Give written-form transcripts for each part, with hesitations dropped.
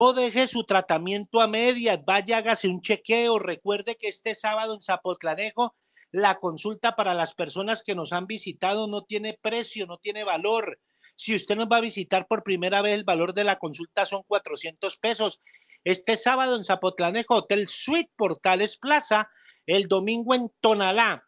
No deje su tratamiento a medias, vaya, hágase un chequeo. Recuerde que este sábado en Zapotlanejo la consulta para las personas que nos han visitado no tiene precio, no tiene valor. Si usted nos va a visitar por primera vez, el valor de la consulta son 400 pesos. Este sábado en Zapotlanejo, Hotel Suite Portales Plaza, el domingo en Tonalá,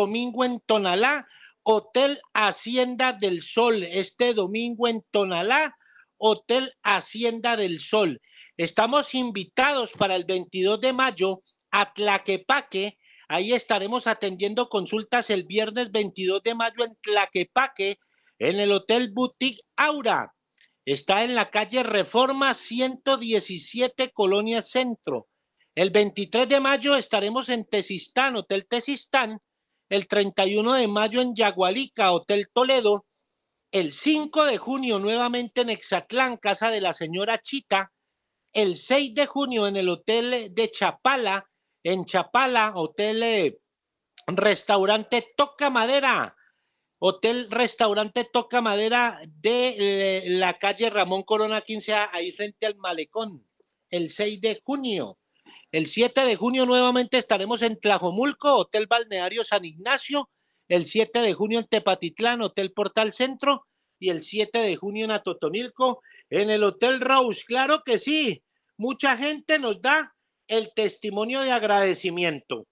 Hotel Hacienda del Sol, este domingo en Tonalá, Hotel Hacienda del Sol. Estamos invitados para el 22 de mayo a Tlaquepaque. Ahí estaremos atendiendo consultas el viernes 22 de mayo en Tlaquepaque, en el Hotel Boutique Aura. Está en la calle Reforma 117, Colonia Centro. El 23 de mayo estaremos en Tezistán, Hotel Tezistán. El 31 de mayo en Yagualica, Hotel Toledo. El 5 de junio nuevamente en Exatlán, Casa de la Señora Chita. El 6 de junio en el Hotel de Chapala, en Chapala, Hotel Restaurante Toca Madera. Hotel Restaurante Toca Madera de la calle Ramón Corona 15, ahí frente al Malecón. El 6 de junio. El 7 de junio nuevamente estaremos en Tlajomulco, Hotel Balneario San Ignacio. El 7 de junio en Tepatitlán, Hotel Portal Centro. Y el 7 de junio en Atotonilco, en el Hotel Rose. Claro que sí, mucha gente nos da el testimonio de agradecimiento.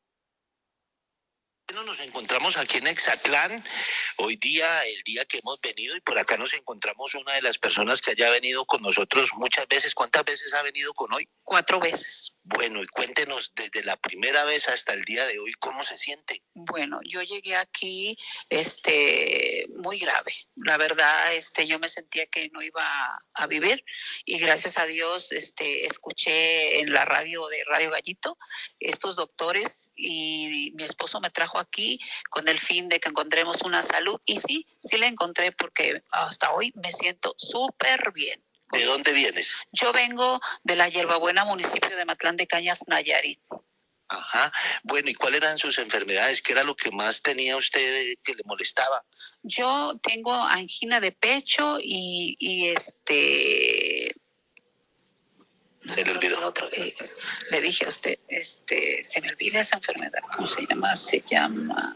Nos encontramos aquí en Exatlán, hoy día, el día que hemos venido, y por acá nos encontramos una de las personas que haya venido con nosotros muchas veces. ¿Cuántas veces ha venido con hoy? 4 veces. Bueno, y cuéntenos desde la primera vez hasta el día de hoy, ¿cómo se siente? Bueno, yo llegué aquí muy grave. La verdad, yo me sentía que no iba a vivir, y gracias a Dios escuché en la radio de Radio Gallito estos doctores, y mi esposo me trajo aquí con el fin de que encontremos una salud, y sí la encontré, porque hasta hoy me siento súper bien. ¿De dónde vienes? Yo vengo de la Hierbabuena, municipio de Matlán de Cañas, Nayarit. Ajá. Bueno, ¿y cuáles eran sus enfermedades? ¿Qué era lo que más tenía usted que le molestaba? Yo tengo angina de pecho y Se le olvidó. Le dije a usted, se me olvida esa enfermedad. ¿Cómo se llama? Se llama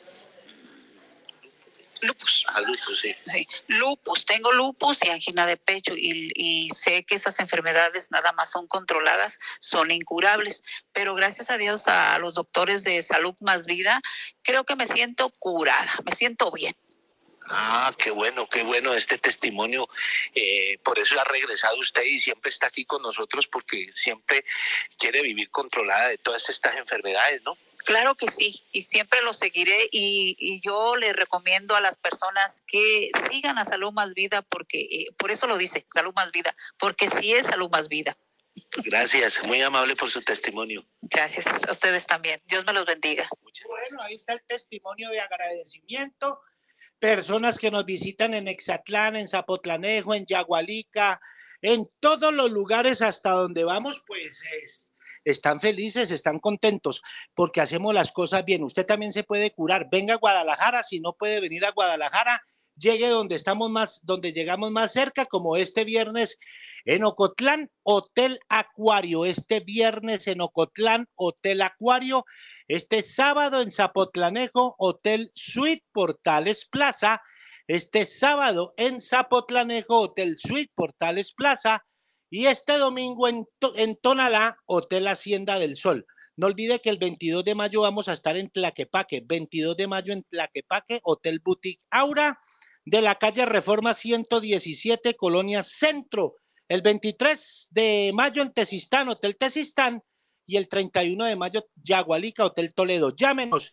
lupus. Lupus, sí. Sí, lupus. Tengo lupus y angina de pecho, y sé que esas enfermedades nada más son controladas, son incurables. Pero gracias a Dios, a los doctores de Salud Más Vida, creo que me siento curada, me siento bien. Ah, qué bueno este testimonio. Por eso ha regresado usted y siempre está aquí con nosotros, porque siempre quiere vivir controlada de todas estas enfermedades, ¿no? Claro que sí, y siempre lo seguiré, y yo le recomiendo a las personas que sigan a Salud Más Vida, porque por eso lo dice, Salud Más Vida, porque sí es Salud Más Vida. Gracias, muy amable por su testimonio. Gracias, a ustedes también. Dios me los bendiga. Bueno, ahí está el testimonio de agradecimiento. Personas que nos visitan en Exatlán, en Zapotlanejo, en Yagualica, en todos los lugares hasta donde vamos, pues están felices, están contentos, porque hacemos las cosas bien. Usted también se puede curar. Venga a Guadalajara, si no puede venir a Guadalajara, llegue donde llegamos más cerca, como este viernes en Ocotlán, Hotel Acuario. Este viernes en Ocotlán, Hotel Acuario. Este sábado en Zapotlanejo, Hotel Suite Portales Plaza. Este sábado en Zapotlanejo, Hotel Suite Portales Plaza. Y este domingo en Tonalá, Hotel Hacienda del Sol. No olvide que el 22 de mayo vamos a estar en Tlaquepaque. 22 de mayo en Tlaquepaque, Hotel Boutique Aura, de la calle Reforma 117, Colonia Centro. El 23 de mayo en Tezistán, Hotel Tezistán. Y el 31 de mayo, Yagualica, Hotel Toledo. Llámenos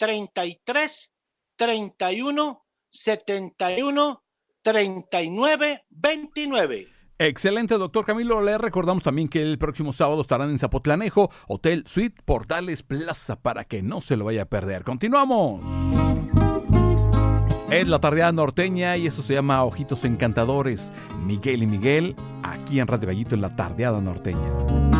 33 31 71 39 29. Excelente, doctor Camilo. Le recordamos también que el próximo sábado estarán en Zapotlanejo, Hotel Suite Portales Plaza, para que no se lo vaya a perder. Continuamos. Es la tardeada norteña y esto se llama Ojitos Encantadores. Miguel y Miguel, aquí en Radio Gallito en la tardeada norteña.